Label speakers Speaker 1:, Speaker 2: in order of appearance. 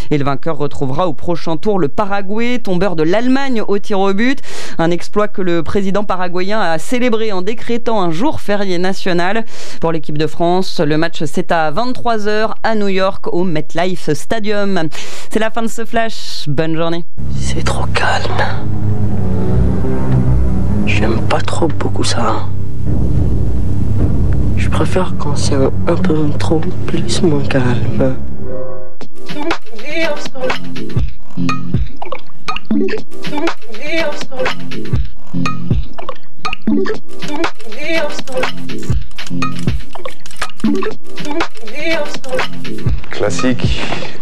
Speaker 1: Et le vainqueur retrouvera au prochain tour le Paraguay, tombeur de l'Allemagne au tir au but. Un exploit que le président paraguayen a célébré en décrétant un jour férié national. Pour l'équipe de France, le match c'est à 23h à New York au MetLife Stadium. C'est la fin de ce flash. Bonne journée.
Speaker 2: C'est trop calme. J'aime pas beaucoup ça. Je préfère quand c'est un peu trop plus moins calme.
Speaker 3: Classique.